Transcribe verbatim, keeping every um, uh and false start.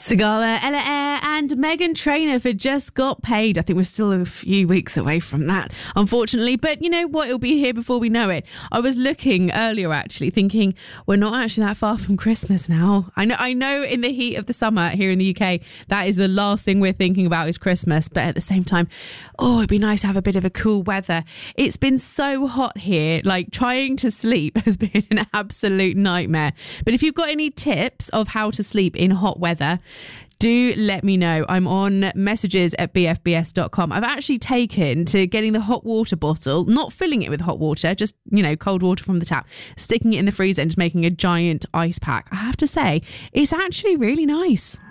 Sigala, Ella Eyre and Meghan Trainor for Just Got Paid. I think we're still a few weeks away from that, unfortunately. But you know what? It'll be here before we know it. I was looking earlier, actually, thinking we're not actually that far from Christmas now. I know, I know in the heat of the summer here in the U K, that is the last thing we're thinking about is Christmas. But at the same time, oh, it'd be nice to have a bit of a cool weather. It's been so hot here, like trying to sleep has been an absolute nightmare. But if you've got any tips of how to sleep in hot weather, do let me know. I'm on messages at b f b s dot com. I've actually taken to getting the hot water bottle, not filling it with hot water, just, you know, cold water from the tap, sticking it in the freezer and just making a giant ice pack. I have to say, it's actually really nice.